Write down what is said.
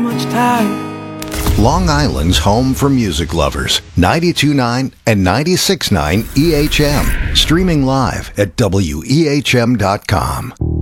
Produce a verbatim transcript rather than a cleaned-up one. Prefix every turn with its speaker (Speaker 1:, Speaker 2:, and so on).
Speaker 1: much time.
Speaker 2: Long Island's home for music lovers. ninety-two point nine and ninety-six point nine E H M. Streaming live at W E H M dot com.